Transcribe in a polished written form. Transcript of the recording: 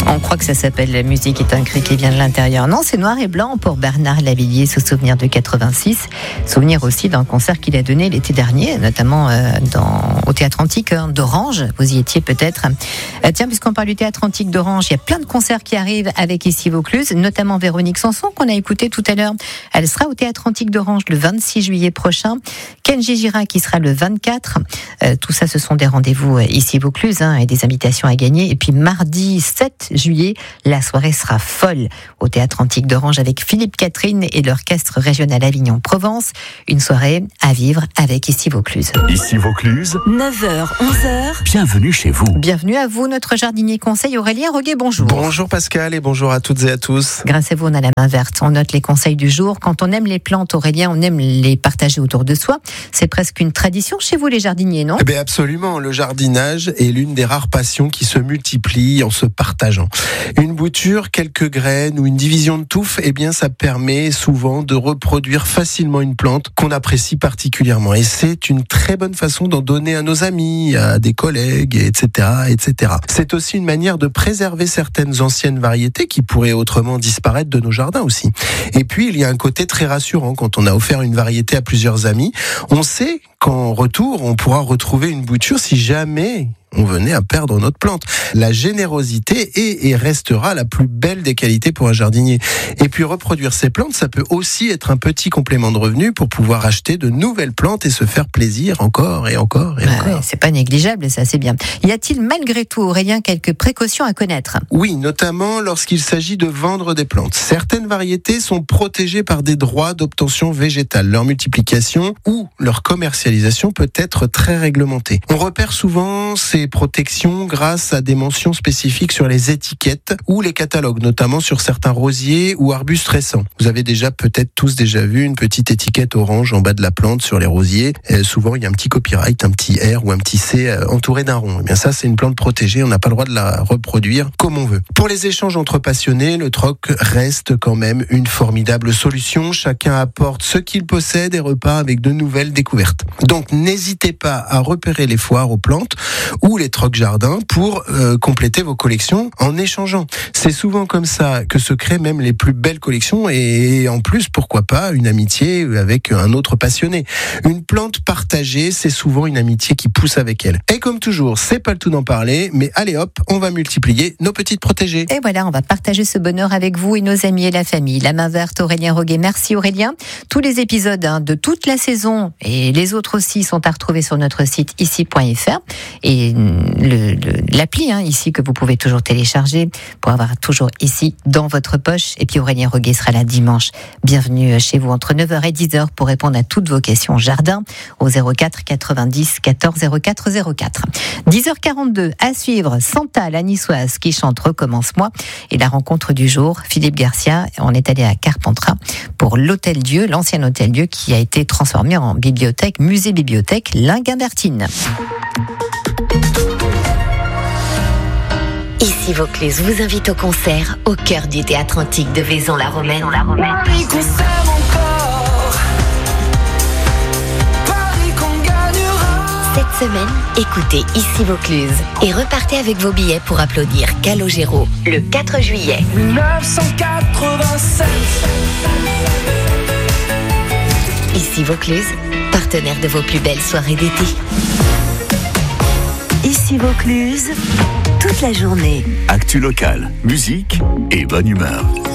On croit que ça s'appelle La musique est un cri qui vient de l'intérieur. Non, c'est noir et blanc pour Bernard Lavilliers, ce souvenir de 86. Souvenir aussi d'un concert qu'il a donné l'été dernier, notamment au Théâtre Antique d'Orange. Vous y étiez peut-être. Tiens, puisqu'on parle du Théâtre Antique d'Orange, il y a plein de concerts qui arrivent avec Ici Vaucluse, notamment Véronique Sanson, qu'on a écouté tout à l'heure. Elle sera au Théâtre Antique d'Orange le 26 juillet prochain. Kenji Girac qui sera le 24. Tout ça, ce sont des rendez-vous Ici Vaucluse et des invitations à gagner. Et puis mardi 7 juillet, la soirée sera folle au Théâtre Antique d'Orange avec Philippe Catherine et l'Orchestre Régional Avignon-Provence. Une soirée à vivre avec Ici Vaucluse. Ici Vaucluse, 9h, 11h. Bienvenue chez vous. Bienvenue à vous, notre jardinier conseil Aurélien Roguet, bonjour. Bonjour Pascal et bonjour à toutes et à tous. Grâce à vous, on a la main verte. On note les conseils du jour. Quand on aime les plantes, Aurélien, on aime les partager autour de soi. C'est presque une tradition chez vous, les jardiniers, non ? Eh bien absolument, le jardinage est l'une des rares passions qui se multiplient en se partageant. Une bouture, quelques graines ou une division de touffe, eh bien ça permet souvent de reproduire facilement une plante qu'on apprécie particulièrement. Et c'est une très bonne façon d'en donner à nos amis, à des collègues, etc., etc. C'est aussi une manière de préserver certaines anciennes variétés qui pourraient autrement disparaître de nos jardins aussi. Et puis, il y a un côté très rassurant quand on a offert une variété à plusieurs amis. On sait qu'en retour, on pourra retrouver une bouture si jamais on venait à perdre notre plante. La générosité est et restera la plus belle des qualités pour un jardinier. Et puis reproduire ces plantes, ça peut aussi être un petit complément de revenu pour pouvoir acheter de nouvelles plantes et se faire plaisir encore et encore et encore. Ouais, c'est pas négligeable, ça c'est bien. Y a-t-il malgré tout, Aurélien, quelques précautions à connaître ? Oui, notamment lorsqu'il s'agit de vendre des plantes. Certaines variétés sont protégées par des droits d'obtention végétale. Leur multiplication ou leur commercialisation peut être très réglementée. On repère souvent ces protections grâce à des mentions spécifiques sur les étiquettes ou les catalogues, notamment sur certains rosiers ou arbustes récents. Vous avez peut-être tous déjà vu une petite étiquette orange en bas de la plante sur les rosiers. Et souvent, il y a un petit copyright, un petit R ou un petit C entouré d'un rond. Et bien ça, c'est une plante protégée. On n'a pas le droit de la reproduire comme on veut. Pour les échanges entre passionnés, le troc reste quand même une formidable solution. Chacun apporte ce qu'il possède et repart avec de nouvelles découvertes. Donc, n'hésitez pas à repérer les foires aux plantes ou les trocs jardins pour compléter vos collections en échangeant. C'est souvent comme ça que se créent même les plus belles collections et en plus, pourquoi pas, une amitié avec un autre passionné. Une plante partagée, c'est souvent une amitié qui pousse avec elle. Et comme toujours, c'est pas le tout d'en parler, mais allez hop, on va multiplier nos petites protégées. Et voilà, on va partager ce bonheur avec vous et nos amis et la famille. La main verte, Aurélien Roguet. Merci Aurélien. Tous les épisodes de toute la saison et les autres aussi sont à retrouver sur notre site ici.fr et l'appli ici que vous pouvez toujours télécharger pour avoir toujours ici dans votre poche. Et puis Aurélien Roguet sera là dimanche. Bienvenue chez vous entre 9h et 10h pour répondre à toutes vos questions jardin au 04 90 14 04 04. 10h42 à suivre Santa la niçoise qui chante Recommence-moi et la rencontre du jour Philippe Garcia. On est allé à Carpentras pour l'Hôtel Dieu, l'ancien Hôtel Dieu qui a été transformé en bibliothèque, musée-bibliothèque Linguimbertine. Ici Vaucluse vous invite au concert au cœur du Théâtre Antique de Vaison-la-Romaine. Cette semaine, écoutez Ici Vaucluse et repartez avec vos billets pour applaudir Calogero le 4 juillet. 1987. Ici Vaucluse, partenaire de vos plus belles soirées d'été. Ici Vaucluse, toute la journée. Actu locale, musique et bonne humeur.